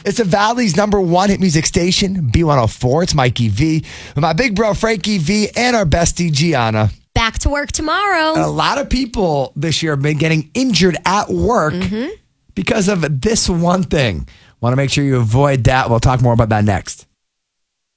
It's the Valley's #1 hit music station, B104. It's Mikey V. With my big bro, Frankie V, and our bestie, Gianna. Back to work tomorrow. A lot of people this year have been getting injured at work because of this one thing. Want to make sure you avoid that. We'll talk more about that next.